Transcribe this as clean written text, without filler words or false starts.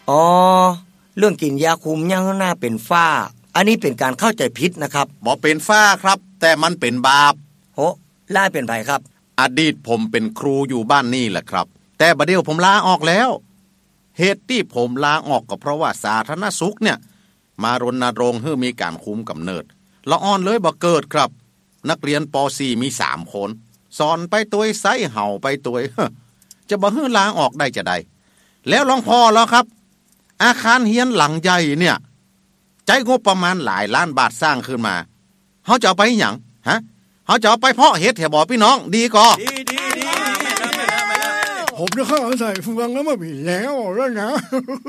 อ๋อเรื่องกินยาคุมยังหน้าเป็นฝ้าอันนี้เป็นการเข้าใจผิดนะครับบ่เป็นฝ้าครับแต่มันเป็นบาปโหล่าเป็นไผครับอดีตผมเป็นครูอยู่บ้านนี่แหละครับแต่บัดเดี๋ยวผมลาออกแล้วเหตุที่ผมลาออกก็เพราะว่าสาธารณสุขเนี่ยมารณรงค์ให้มีการคุมกำเนิดละอ่อนเลยบ่เกิดครับนักเรียนป .4 มี3คนสอนไปตัวไสเห่าไปตัวจะบ่ให้ลาออกได้จะได้แล้วลองพอแล้วครับอาคารเฮียนหลังใหญ่เนี่ยใจงบประมาณหลายล้านบาทสร้างขึ้นมาเฮาจะเอาไปหยังฮะเฮาจะเอาไปเพาะเห็ดให้บ่พี่น้องดีก่อผมจะเข้าใส่ฟังแล้วมาบีแล้วนะ